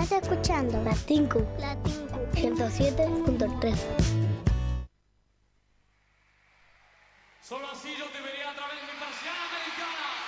Estás escuchando Latincu 107.3. Solo así yo te veré a través de mi persiana americana.